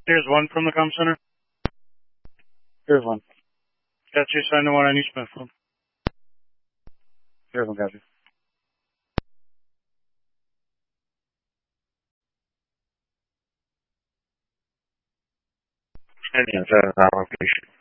Here's one from the comm center. Here's one. Got you signed the one on East Smithfield. Here's one, got you. Any inside of that location.